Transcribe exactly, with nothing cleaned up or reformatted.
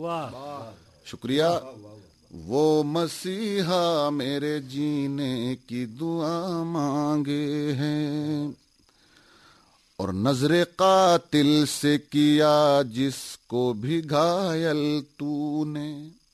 शुक्रिया। वो मसीहा मेरे जीने की दुआ मांगे हैं, और नजरे कातिल से किया जिसको भी घायल तूने।